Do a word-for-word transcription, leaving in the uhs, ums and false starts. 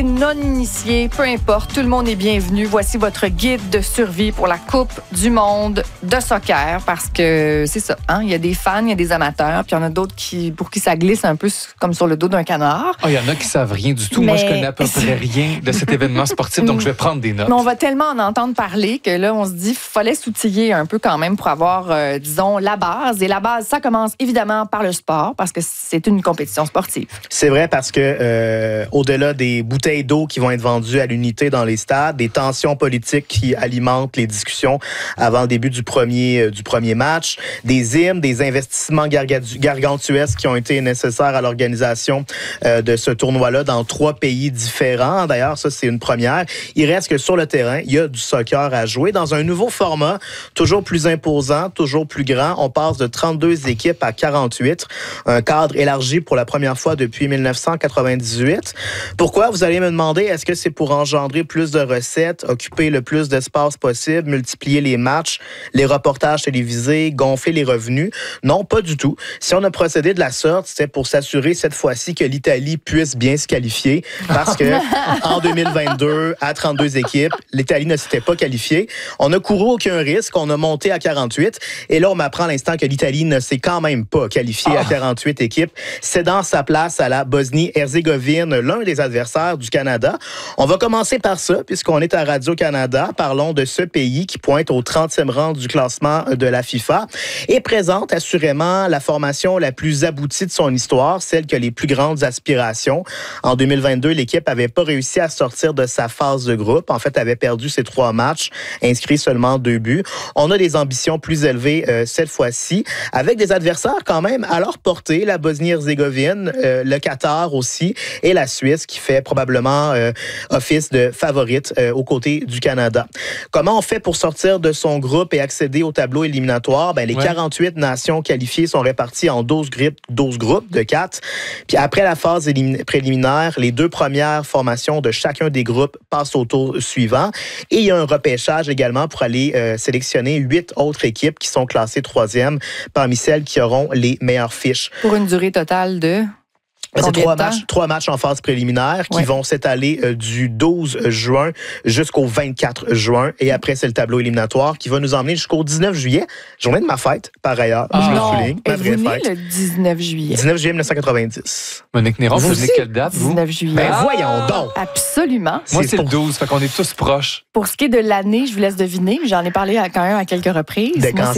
non-initiés, peu importe, tout le monde est bienvenu. Voici votre guide de survie pour la Coupe du monde de soccer, parce que c'est ça, hein? Il y a des fans, il y a des amateurs, puis il y en a d'autres qui, pour qui ça glisse un peu comme sur le dos d'un canard. Oh, il y en a qui savent rien du tout. Mais... Moi, je connais à peu près rien de cet événement sportif, donc je vais prendre des notes. Mais on va tellement en entendre parler que là, on se dit, fallait s'outiller un peu quand même pour avoir, euh, disons, la base. Et la base, ça commence évidemment par le sport, parce que c'est une compétition sportive. C'est vrai, parce que euh, au-delà des bouteilles d'eau qui vont être vendues à l'unité dans les stades, des tensions politiques qui alimentent les discussions avant le début du premier, euh, du premier match, des hymnes, des investissements gargantuesques qui ont été nécessaires à l'organisation euh, de ce tournoi-là dans trois pays différents. D'ailleurs, ça, c'est une première. Il reste que sur le terrain, il y a du soccer à jouer dans un nouveau format, toujours plus imposant, toujours plus grand. On passe de trente-deux équipes à quarante-huit, un cadre élargi pour la première fois depuis dix-neuf cent quatre-vingt-dix-huit. Pourquoi? Vous allez me demander, est-ce que c'est pour engendrer plus de recettes, occuper le plus d'espace possible, multiplier les matchs, les reportages télévisés, gonfler les revenus? Non, pas du tout. Si on a procédé de la sorte, c'était pour s'assurer cette fois-ci que l'Italie puisse bien se qualifier, parce que en deux mille vingt-deux, à trente-deux équipes, l'Italie ne s'était pas qualifiée. On n'a couru aucun risque, on a monté à quarante-huit, et là, on m'apprend à l'instant que l'Italie ne s'est quand même pas qualifiée oh. à quarante-huit équipes, cédant sa place à la Bosnie-Herzégovine, l'un des adversaires du Canada. On va commencer par ça, puisqu'on est à Radio-Canada. Parlons de ce pays qui pointe au trentième rang du classement de la FIFA et présente assurément la formation la plus aboutie de son histoire, celle qui a les plus grandes aspirations. En deux mille vingt-deux, l'équipe n'avait pas réussi à sortir de sa phase de groupe. En fait, avait perdu ses trois matchs, inscrit seulement deux buts. On a des ambitions plus élevées euh, cette fois-ci, avec des adversaires quand même à leur portée, la Bosnie-Herzégovine, euh, le Qatar aussi, et la Suisse, qui fait probablement euh, office de favorite euh, aux côtés du Canada. Comment on fait pour sortir de son groupe et accéder au tableau éliminatoire? Ben, les ouais. quarante-huit nations qualifiées sont réparties en douze, gri- douze groupes de quatre. Puis après la phase élim- préliminaire, les deux premières formations de chacun des groupes passent au tour suivant. Et il y a un repêchage également pour aller euh, sélectionner huit autres équipes qui sont classées troisième parmi celles qui auront les meilleures fiches. Pour une durée totale de... C'est trois matchs, trois matchs en phase préliminaire qui ouais. vont s'étaler euh, du douze juin jusqu'au vingt-quatre juin. Et après, c'est le tableau éliminatoire qui va nous emmener jusqu'au dix-neuf juillet, journée de ma fête, par ailleurs. Ah, je le non. souligne, ma vraie fête. le dix-neuf juillet. dix-neuf juillet dix-neuf cent quatre-vingt-dix. Monique Néron, vous venez quelle date, vous? dix-neuf juillet. Ben ah! Voyons donc! Absolument. Moi, c'est, c'est pour... le douze, fait qu'on est tous proches. Pour ce qui est de l'année, je vous laisse deviner, mais j'en ai parlé à, quand même à quelques reprises. De Moi, quand